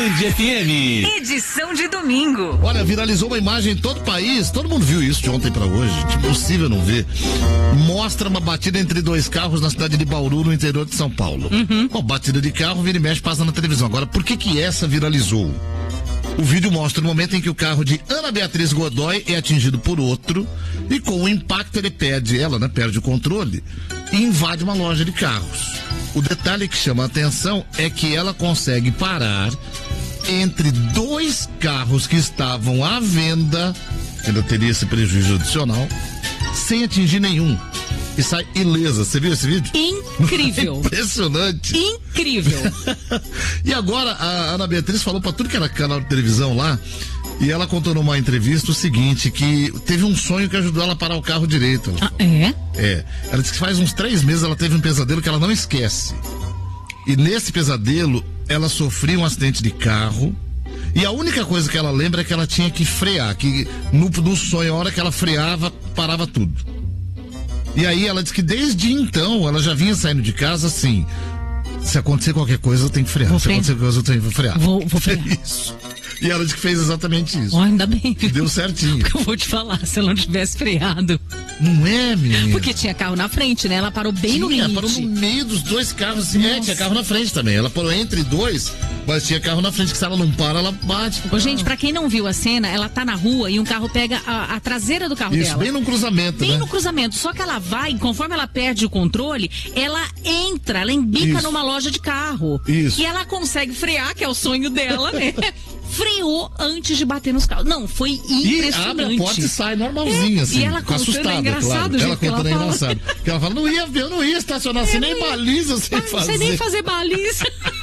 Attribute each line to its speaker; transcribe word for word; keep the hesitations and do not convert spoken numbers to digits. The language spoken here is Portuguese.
Speaker 1: Band F M.
Speaker 2: Edição de domingo.
Speaker 3: Olha, viralizou uma imagem em todo o país. Todo mundo viu isso de ontem pra hoje. Impossível não ver. Mostra uma batida entre dois carros na cidade de Bauru, no interior de São Paulo.
Speaker 2: Uhum.
Speaker 3: Bom, batida de carro, vira e mexe, passa na televisão. Agora, por que que essa viralizou? O vídeo mostra o momento em que o carro de Ana Beatriz Godoy é atingido por outro e com o impacto ele perde, ela, né, perde o controle e invade uma loja de carros. O detalhe que chama a atenção é que ela consegue parar entre dois carros que estavam à venda, ainda teria esse prejuízo adicional, sem atingir nenhum. E sai ilesa. Você viu esse vídeo?
Speaker 2: Incrível.
Speaker 3: Impressionante.
Speaker 2: Incrível.
Speaker 3: E agora a Ana Beatriz falou pra tudo que era canal de televisão lá, e ela contou numa entrevista o seguinte, que teve um sonho que ajudou ela a parar o carro direito.
Speaker 2: Ah, é?
Speaker 3: É. Ela disse que faz uns três meses ela teve um pesadelo que ela não esquece. E nesse pesadelo, ela sofreu um acidente de carro. E a única coisa que ela lembra é que ela tinha que frear, que no, no sonho, a hora que ela freava, parava tudo. E aí ela disse que desde então ela já vinha saindo de casa assim: se acontecer qualquer coisa eu tenho que frear.
Speaker 2: Vou
Speaker 3: se
Speaker 2: frear.
Speaker 3: acontecer qualquer coisa eu tenho que frear.
Speaker 2: Vou, vou frear.
Speaker 3: Isso. E ela disse que fez exatamente isso.
Speaker 2: Oh, ainda bem.
Speaker 3: Deu certinho.
Speaker 2: Eu vou te falar, se ela não tivesse freado.
Speaker 3: Não é, menina?
Speaker 2: Porque tinha carro na frente, né? Ela parou bem
Speaker 3: tinha,
Speaker 2: no limite.
Speaker 3: Ela parou no meio dos dois carros. Assim, é, tinha carro na frente também. Ela parou entre dois, mas tinha carro na frente, que se ela não para, ela bate.
Speaker 2: Ô, gente, pra quem não viu a cena, ela tá na rua e um carro pega a, a traseira do carro
Speaker 3: Isso,
Speaker 2: dela.
Speaker 3: bem no cruzamento,
Speaker 2: Bem
Speaker 3: né?
Speaker 2: no cruzamento. Só que ela vai, conforme ela perde o controle, ela entra, ela embica
Speaker 3: Isso.
Speaker 2: numa loja de carro.
Speaker 3: Isso.
Speaker 2: E ela consegue frear, que é o sonho dela, né? Freou antes de bater nos carros. Não, foi impressionante.
Speaker 3: E abre a porta e sai normalzinha,
Speaker 2: É,
Speaker 3: assim.
Speaker 2: e ela contando,
Speaker 3: assustada,
Speaker 2: é engraçado,
Speaker 3: claro.
Speaker 2: o jeito
Speaker 3: Ela
Speaker 2: que ela
Speaker 3: contando é
Speaker 2: fala.
Speaker 3: engraçado. Porque ela fala, não ia, eu não ia estacionar assim, nem baliza sem
Speaker 2: Ah, não
Speaker 3: fazer.
Speaker 2: sei nem fazer baliza.